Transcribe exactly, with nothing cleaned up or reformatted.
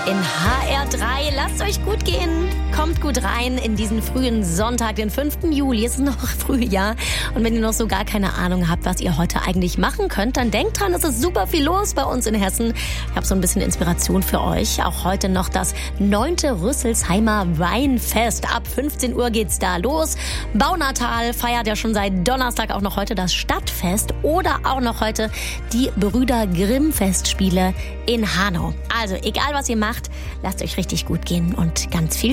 in H R drei. Lasst euch gut gehen. Kommt gut rein in diesen frühen Sonntag, den fünften Juli. Es ist noch Frühjahr. Und wenn ihr noch so gar keine Ahnung habt, was ihr heute eigentlich machen könnt, dann denkt dran, es ist super viel los bei uns in Hessen. Ich habe so ein bisschen Inspiration für euch. Auch heute noch das neunte Rüsselsheimer Weinfest. Ab fünfzehn Uhr geht's da los. Baunatal feiert ja schon seit Donnerstag auch noch heute das Stadtfest oder auch noch heute die Brüder Grimm Festspiele in Hanau. Also egal was ihr macht, lasst euch richtig gut gehen und ganz viel